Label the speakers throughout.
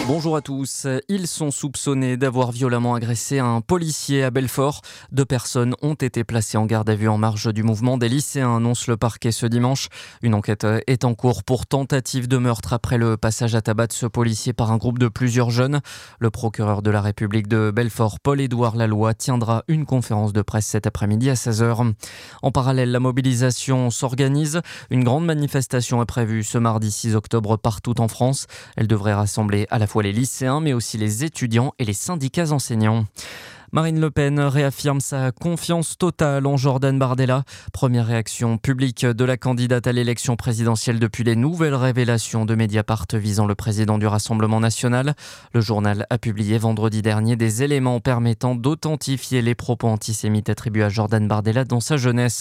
Speaker 1: Bonjour à tous. Ils sont soupçonnés d'avoir violemment agressé un policier à Belfort. 2 personnes ont été placées en garde à vue en marge du mouvement des lycéens, annonce le parquet ce dimanche. Une enquête est en cours pour tentative de meurtre après le passage à tabac de ce policier par un groupe de plusieurs jeunes. Le procureur de la République de Belfort, Paul-Édouard Laloy, tiendra une conférence de presse cet après-midi à 16h. En parallèle, la mobilisation s'organise. Une grande manifestation est prévue ce mardi 6 octobre partout en France. Elle devrait rassembler à la fois les lycéens, mais aussi les étudiants et les syndicats enseignants. Marine Le Pen réaffirme sa confiance totale en Jordan Bardella. Première réaction publique de la candidate à l'élection présidentielle depuis les nouvelles révélations de Mediapart visant le président du Rassemblement national. Le journal a publié vendredi dernier des éléments permettant d'authentifier les propos antisémites attribués à Jordan Bardella dans sa jeunesse.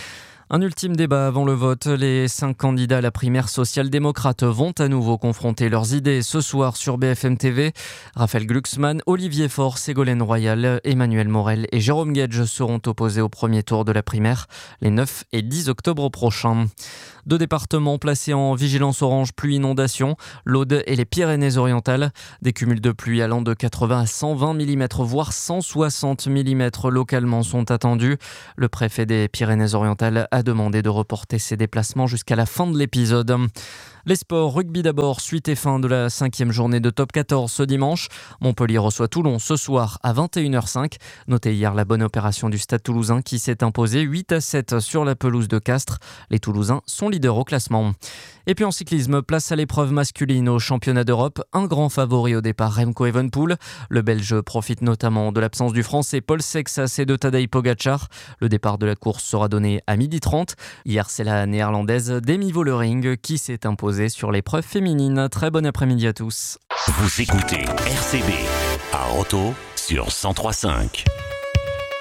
Speaker 1: Un ultime débat avant le vote. Les 5 candidats à la primaire social-démocrate vont à nouveau confronter leurs idées ce soir sur BFM TV. Raphaël Glucksmann, Olivier Faure, Ségolène Royal, Emmanuel Morel et Jérôme Guedj seront opposés au premier tour de la primaire les 9 et 10 octobre prochains. 2 départements placés en vigilance orange pluie inondation, l'Aude et les Pyrénées-Orientales. Des cumuls de pluie allant de 80 à 120 mm, voire 160 mm localement sont attendus. Le préfet des Pyrénées-Orientales a demandé de reporter ses déplacements jusqu'à la fin de l'épisode. Les sports, rugby d'abord, suite et fin de la 5e journée de top 14 ce dimanche. Montpellier reçoit Toulon ce soir à 21h05. Notez hier la bonne opération du Stade Toulousain qui s'est imposé 8-7 sur la pelouse de Castres. Les Toulousains sont leaders au classement. Et puis en cyclisme, place à l'épreuve masculine au championnat d'Europe. Un grand favori au départ, Remco Evenepoel. Le Belge profite notamment de l'absence du Français Paul Sexas et de Tadej Pogacar. Le départ de la course sera donné à 12h30. Hier, c'est la néerlandaise Demi Vollering qui s'est imposée sur l'épreuve féminine. Très bon après-midi à tous.
Speaker 2: Vous écoutez RCB à Roto sur 103.5.